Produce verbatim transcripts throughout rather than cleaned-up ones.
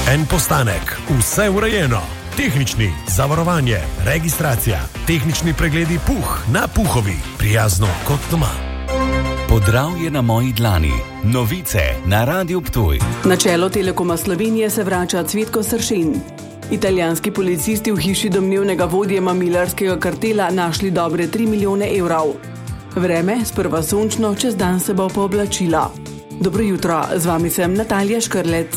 En postanek, vse urejeno. Tehnični, zavarovanje, registracija, tehnični pregledi Puh na Puhovi. Prijazno kot doma. Podravje na moji dlani. Novice na Radiu Ptuj. Na čelo Telekoma Slovenije se vrača Cvetko Sršen. Italijanski policisti v hiši domnevnega vodje mamilarskega kartela našli dobre tri milijone evrov. Vreme, sprva sončno, čez dan se bo pooblačilo. Dobro jutro, z vami sem Natalija Škrlec.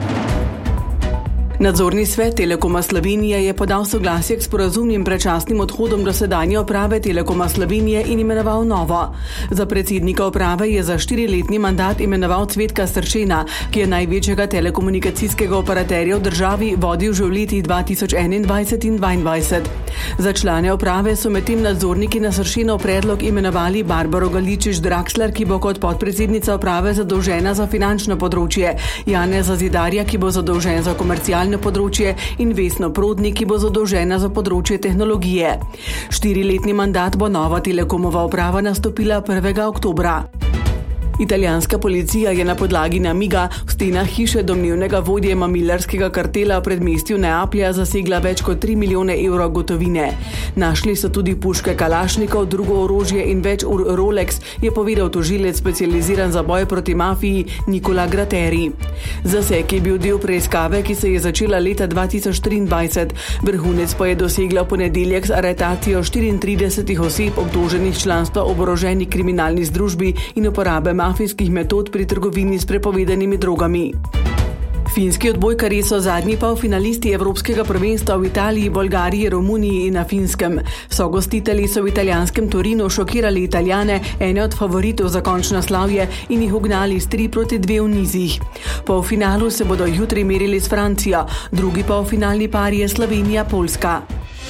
Nadzorni svet Telekoma Slovenije je podal soglasje k sporazumnim predčasnim odhodom dosedanje uprave Telekoma Slovenije in imenoval novo. Za predsednika uprave je za štiriletni mandat imenoval Cvetka Sršena, ki je največjega telekomunikacijskega operaterja v državi vodil že v letih dva tisoč enaindvajset in dvaindvajset. Za člane uprave so medtem nadzorniki na Sršenov predlog imenovali Barbaro Galičič-Draxler, ki bo kot podpredsednica uprave zadolžena za finančno področje, Janeza Zidarja, ki bo zadolžen za komercialno področje in Vesno Prodnik, ki bo zadolžena za področje tehnologije. Štiriletni mandat bo nova Telekomova uprava nastopila prvega oktobra. Italijanska policija je na podlagi namiga v stenah hiše domnevnega vodje mamilarskega kartela v predmestju Neaplja zasegla več kot tri milijone evrov gotovine. Našli so tudi puške Kalašnikov, drugo orožje in več ur Rolex, je povedal tožilec specializiran za boj proti mafiji Nikola Grateri. Zaseg je bil del preiskave, ki se je začela leta dva tisoč triindvajset. Vrhunec pa je dosegla v ponedeljek z aretacijo štiriintridesetih oseb obtoženih članstva v oboroženi kriminalni združbi in uporabe mafijskih metod pri trgovini s prepovedanimi drogami. Finski odbojkarji so zadnji polfinalisti Evropskega prvenstva v Italiji, Bolgariji, Romuniji in na Finskem. Sogostitelji so v italijanskem Torinu šokirali Italijane, ene od favoritov za končno slavje, in jih ugnali s tri proti dve v nizih. Polfinalu se bodo jutri merili s Francijo, drugi polfinalni par je Slovenija-Poljska.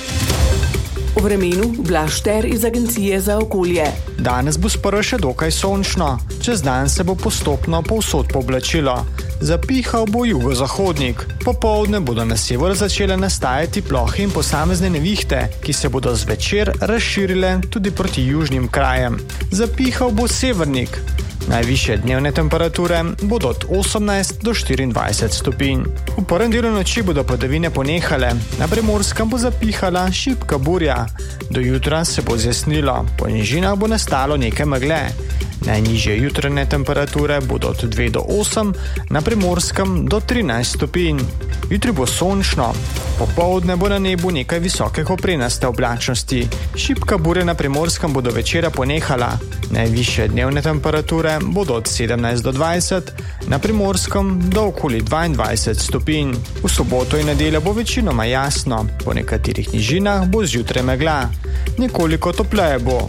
V vremenu Blaž Šter iz Agencije za okolje. Danes bo sprva še dokaj sončno, čez dan se bo postopno povsod pooblačilo. Zapihal bo jugozahodnik. Popoldne bodo na severu začele nastajati plohe in posamezne nevihte, ki se bodo zvečer razširile tudi proti južnim krajem. Zapihal bo severnik. Najvišje dnevne temperature bodo od osemnajst do štiriindvajset stopinj. V prvem delu noči bodo padavine ponehale, na Primorskem bo zapihala šibka burja. Do jutra se bo zjasnilo, po nižinah bo nastalo nekaj megle. Najnižje jutranje temperature bodo od dve do osem, na Primorskem do trinajst stopinj. Jutri bo sončno, popoldne bo na nebu nekaj visoke koprenaste oblačnosti. Šibka burja na Primorskem bo do večera ponehala. Najvišje dnevne temperature bodo od sedemnajst do dvajset, na Primorskem do okoli dvaindvajset stopinj. V soboto in nedeljo bo večinoma jasno, po nekaterih nižinah bo zjutraj megla. Nekoliko topleje bo.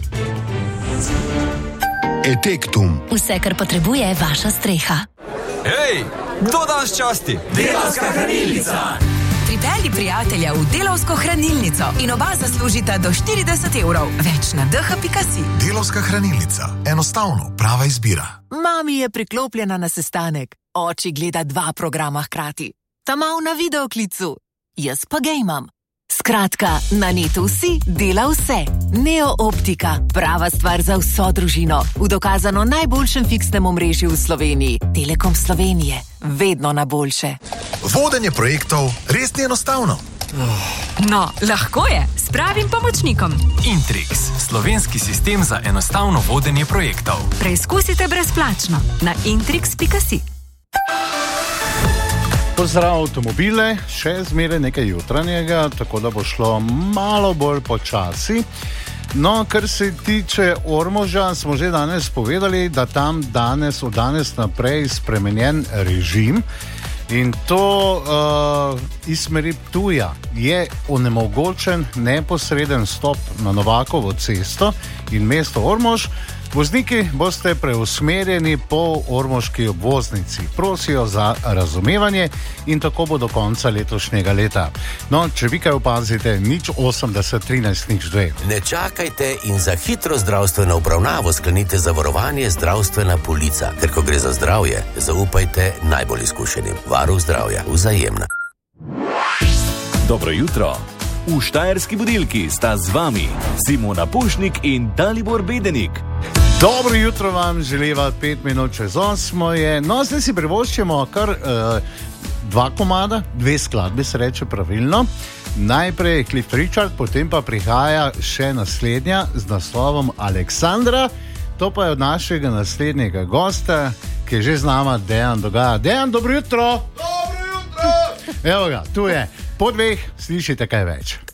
Etektum. Vse, kar potrebuje vaša streha. Hej, kdo danes časti? Delavska hranilnica. Pripelji prijatelja v Delavsko hranilnico in oba zaslužita do štirideset evrov. Več na d h pika si. Delavska hranilnica. Enostavno, prava izbira. Mami je priklopljena na sestanek. Oči gleda dva programa hkrati. Ta mal na videoklicu. Jaz pa gejmam. Skratka, na netu vsi dela vse. Neo Optika, prava stvar za vso družino. V dokazano najboljšem fiksnem omrežju v Sloveniji. Telekom Slovenije, vedno na boljše. Vodenje projektov res ni enostavno. No, lahko je, s pravim pomočnikom. Intrix, slovenski sistem za enostavno vodenje projektov. Preizkusite brezplačno na intrix pika si. Pozdrav avtomobile, še zmeraj nekaj jutranjega, tako da bo šlo malo bolj počasi. No, kar se tiče Ormoža, smo že danes povedali, da tam danes, od danes naprej spremenjen režim in to uh, iz smeri Ptuja je onemogočen neposreden stop na Novakovo cesto in mesto Ormož. Vozniki boste preusmerjeni po ormoški obvoznici. Prosijo za razumevanje in tako bo do konca letošnjega leta. No, če vi kaj opazite, nič osemdeset trinajst nič dve. Ne čakajte in za hitro zdravstveno obravnavo sklenite zavarovanje zdravstvena polica. Ker ko gre za zdravje, zaupajte najbolj izkušenim. Varuh zdravja, Vzajemna. Dobro jutro. V Štajerski budilki sta z vami Simona Pušnik in Dalibor Bedenik. Dobro jutro vam želiva, pet minut čez osmo je. No, zdaj si privoščimo kar uh, dva komada, dve skladbi se reče pravilno. Najprej Cliff Richard, potem pa prihaja še naslednja z naslovom Aleksandra. To pa je od našega naslednjega gosta, ki je že z nama, Dejan Dogaja. Dejan, dobro jutro! Dobro jutro! Evo ga, tu je. Po dveh slišite kaj več.